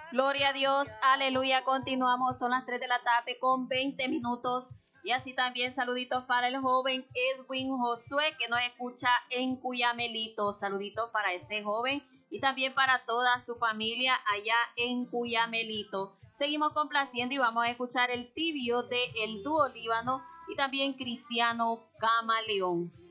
Gloria a Dios, aleluya. Continuamos, son las 3 de la tarde con 20 minutos. Y así también saluditos para el joven Edwin Josué que nos escucha en Cuyamelito. Saluditos para este joven y también para toda su familia allá en Cuyamelito. Seguimos complaciendo y vamos a escuchar el tibio de El Dúo Líbano y también Cristiano Camaleón.